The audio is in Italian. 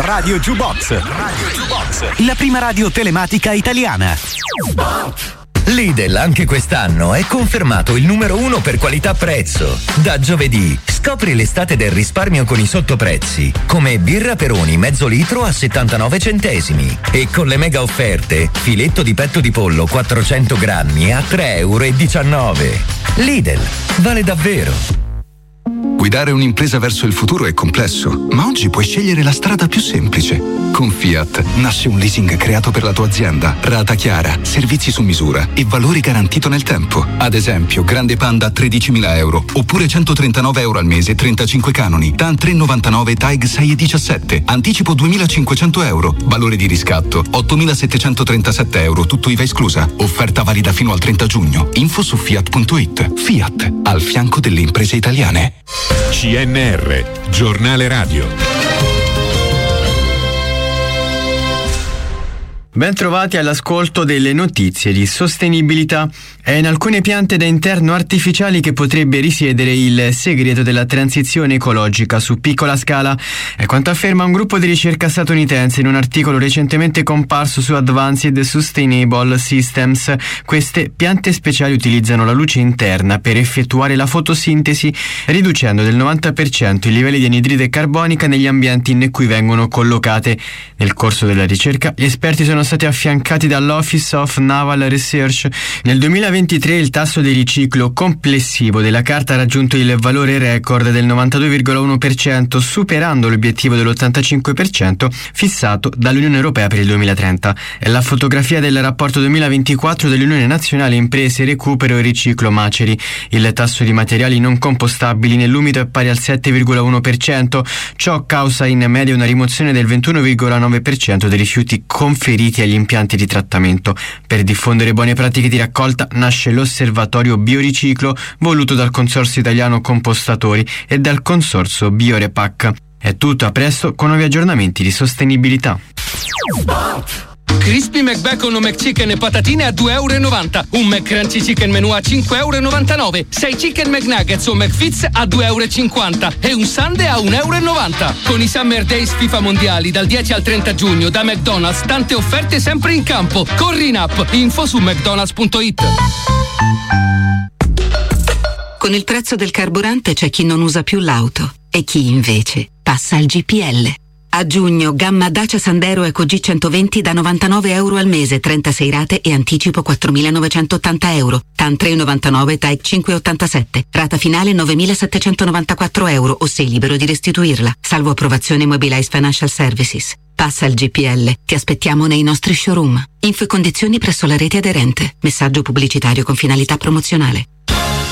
Radio Jukebox. La prima radio telematica italiana. Lidl anche quest'anno è confermato il numero 1 per qualità-prezzo. Da giovedì scopri l'estate del risparmio con i sottoprezzi, come birra Peroni mezzo litro a 79 centesimi e con le mega offerte filetto di petto di pollo 400 grammi a 3,19 euro. Lidl, vale davvero. Guidare un'impresa verso il futuro è complesso, ma oggi puoi scegliere la strada più semplice. Con Fiat nasce un leasing creato per la tua azienda, rata chiara, servizi su misura e valore garantito nel tempo. Ad esempio, Grande Panda a 13.000 euro, oppure 139 euro al mese, 35 canoni, TAN 3,99, TAG 6,17, anticipo 2.500 euro, valore di riscatto 8.737 euro, tutto IVA esclusa. Offerta valida fino al 30 giugno. Info su Fiat.it. Fiat, al fianco delle imprese italiane. CNR, giornale radio. Ben trovati all'ascolto delle notizie di sostenibilità. È in alcune piante da interno artificiali che potrebbe risiedere il segreto della transizione ecologica su piccola scala. È quanto afferma un gruppo di ricerca statunitense in un articolo recentemente comparso su Advanced Sustainable Systems. Queste piante speciali utilizzano la luce interna per effettuare la fotosintesi, riducendo del 90% i livelli di anidride carbonica negli ambienti in cui vengono collocate. Nel corso della ricerca, gli esperti sono stati affiancati dall'Office of Naval Research. Nel 2023 il tasso di riciclo complessivo della carta ha raggiunto il valore record del 92,1%, superando l'obiettivo dell'85% fissato dall'Unione Europea per il 2030. È la fotografia del rapporto 2024 dell'Unione Nazionale Imprese Recupero e Riciclo Maceri. Il tasso di materiali non compostabili nell'umido è pari al 7,1%, ciò causa in media una rimozione del 21,9% dei rifiuti conferiti agli impianti di trattamento. Per diffondere buone pratiche di raccolta nasce l'Osservatorio Bioriciclo, voluto dal Consorzio Italiano Compostatori e dal Consorzio Biorepack. È tutto, a presto con nuovi aggiornamenti di sostenibilità. Crispy McBacon o McChicken e patatine a 2,90 euro. Un McCrunchy Chicken Menù a 5,99 euro. 6 Chicken McNuggets o McFits a 2,50 euro. E un Sundae a 1,90 euro. Con i Summer Days FIFA Mondiali dal 10 al 30 giugno da McDonald's, tante offerte sempre in campo. Corri in app. Info su mcdonalds.it. Con il prezzo del carburante c'è chi non usa più l'auto e chi invece passa al GPL. A giugno, gamma Dacia Sandero Eco G120 da 99 euro al mese, 36 rate e anticipo 4.980 euro. TAN 3,99, TAG 5,87. Rata finale 9.794 euro o sei libero di restituirla. Salvo approvazione Mobilize Financial Services. Passa al GPL. Ti aspettiamo nei nostri showroom. Info e condizioni presso la rete aderente. Messaggio pubblicitario con finalità promozionale.